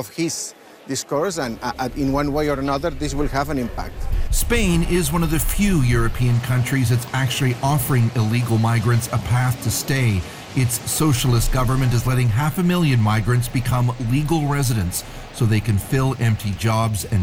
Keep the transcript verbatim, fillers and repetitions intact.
of his discourse, and uh, in one way or another, this will have an impact. Spain is one of the few European countries that's actually offering illegal migrants a path to stay. Its socialist government is letting half a million migrants become legal residents so they can fill empty jobs and